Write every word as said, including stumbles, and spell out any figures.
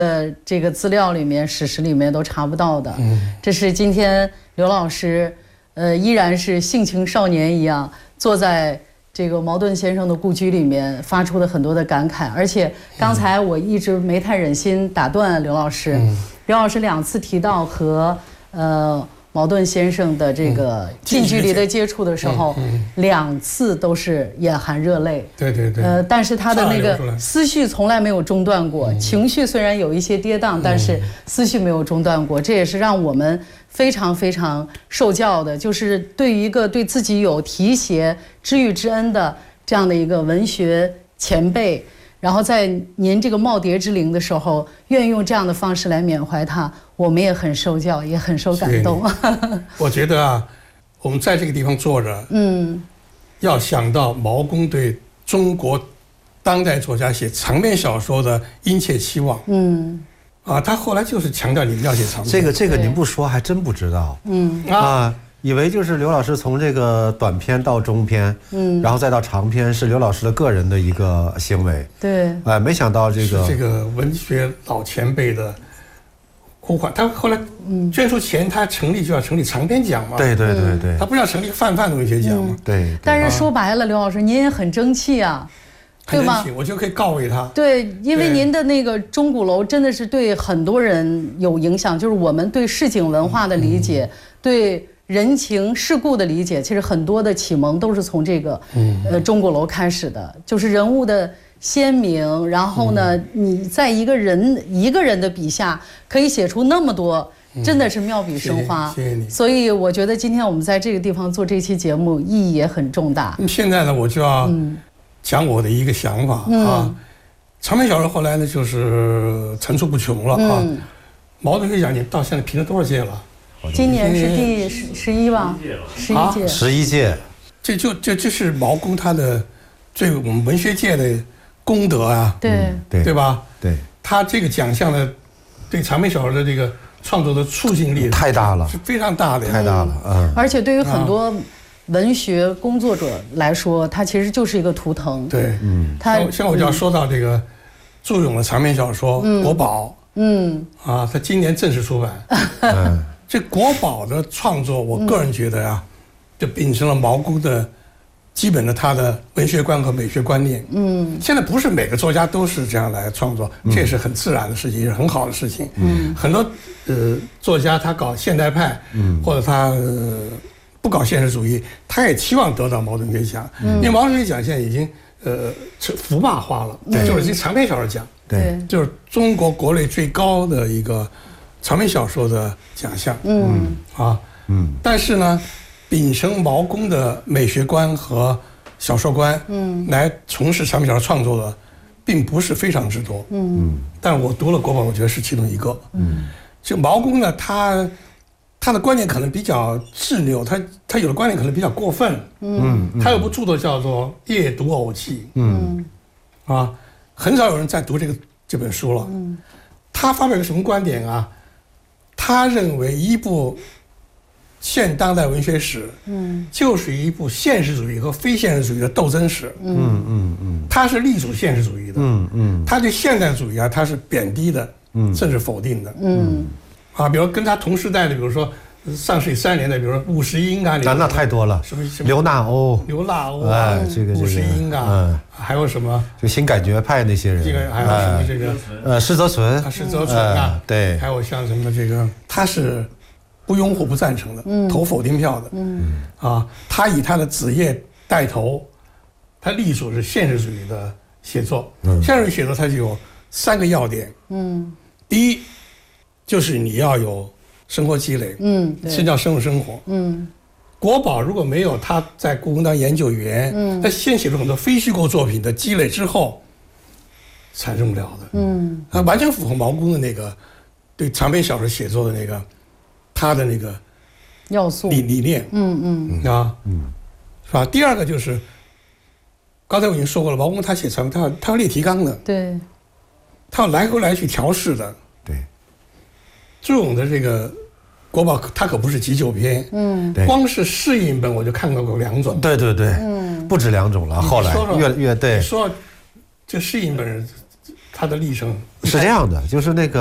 呃，这个资料里面、史实里面都查不到的。嗯，这是今天刘老师，呃，依然是性情少年一样，坐在这个茅盾先生的故居里面，发出的很多的感慨。而且刚才我一直没太忍心打断刘老师，嗯、刘老师两次提到和呃。茅盾先生的这个近距离的接触的时候，嗯嗯、两次都是眼含热泪。 对对对。 呃，但是他的那个思绪从来没有中断过，嗯、情绪虽然有一些跌宕，但是思绪没有中断过。这也是让我们非常非常受教的，就是对于一个对自己有提携知遇之恩的这样的一个文学前辈。然后在您这个耄耋之龄的时候，愿意用这样的方式来缅怀他，我们也很受教，也很受感动。 我觉得啊，我们在这个地方坐着，嗯，要想到毛公对中国当代作家写长篇小说的殷切期望，嗯，啊，他后来就是强调你们要写长篇。 这个这个您不说还真不知道，嗯啊。以为就是刘老师从这个短篇到中篇，嗯，然后再到长篇，是刘老师的个人的一个行为。 对， 哎、呃，没想到这个这个文学老前辈的呼唤。他后来捐出钱，他成立就要成立长篇奖嘛。 对对对对， 他不是要成立泛泛文学奖嘛？ 嗯、对, 对。 但是说白了，刘老师您也很争气啊。 对吧？我就可以告慰他。 对，因为您的那个钟鼓楼真的是对很多人有影响，就是我们对市井文化的理解，嗯、对人情世故的理解，其实很多的启蒙都是从这个，嗯、呃钟鼓楼开始的，就是人物的鲜明，然后呢，嗯、你在一个人一个人的笔下可以写出那么多。真的是妙笔生花， 嗯、谢谢, 谢谢你。 所以我觉得今天我们在这个地方做这期节目意义也很重大。 那么现在呢，我就要讲我的一个想法、嗯、啊。长篇小说后来呢，就是层出不穷了啊。嗯、茅盾学奖你到现在评了多少届了？ 今年是第十十一吧？十一届。 十一届。 这就这这是毛公他的对我们文学界的功德啊。 对、 嗯、对对吧？ 对。 他这个奖项呢，对长篇小说的这个。创作的促进力太大了， 是非常大的， 太大了。嗯， 而且对于很多文学工作者来说，它其实就是一个图腾。 对，嗯，他像我就要说到这个祝永的长篇小说《国宝》，嗯，啊，他今年正式出版。嗯，这国宝的创作，我个人觉得呀，就秉承了毛公的基本的他的文学观和美学观念。嗯，现在不是每个作家都是这样来创作，这也是很自然的事情，也是很好的事情。嗯，很多呃作家他搞现代派，嗯，或者他、呃、不搞现实主义，他也期望得到茅盾学奖。嗯，因为茅盾学奖现在已经呃福霸化了，对，就是这长篇小说奖， 对， 就是中国国内最高的一个长篇小说的奖项。嗯，啊，嗯，但是呢。秉承毛公的美学观和小说观，嗯，来从事长篇小说创作的，并不是非常之多，嗯，但我读了《国宝》，我觉得是其中一个，嗯，就毛公呢，他他的观点可能比较执拗，他他有的观点可能比较过分，嗯，他有部著作叫做《夜读偶记》，嗯，啊，很少有人在读这个这本书了，嗯，他发表个什么观点啊？他认为一部现当代文学史，嗯，就是一部现实主义和非现实主义的斗争史，嗯嗯嗯，他是力主现实主义的，嗯嗯，他对现代主义啊，他是贬低的，嗯，甚至否定的，嗯，啊，比如跟他同时代的，比如说上世纪三十年代，比如说伍世英啊， 那那太多了， 什么什么刘纳欧、 刘纳欧啊， 哎，这个伍世英啊，嗯，还有什么就新感觉派那些人， 这个还有什么这个呃施泽存， 啊施泽存啊， 对， 还有像什么这个他是。不拥护、不赞成的，嗯、投否定票的，嗯，啊，他以他的子业带头，他力主是现实主义的写作。嗯、现实主义写作它就有三个要点，嗯，第一就是你要有生活积累，嗯，是叫深入生活，嗯。国宝如果没有他在故宫当研究员，嗯，他先写出很多非虚构作品的积累之后，产生不了的，嗯，他完全符合毛公的那个对长篇小说写作的那个。他的那个要素理理念，嗯嗯啊，嗯，是吧？第二个就是，刚才我已经说过了，毛公他写长篇，他要他要列提纲的， 对， 他要来回来去调试的， 对。 祝永的这个国宝，他可不是急救篇，嗯，光是适应本我就看到过两种， 对对对，嗯，不止两种了，后来越越对。 说这适应本，他他的历程？ 是这样的，就是那个。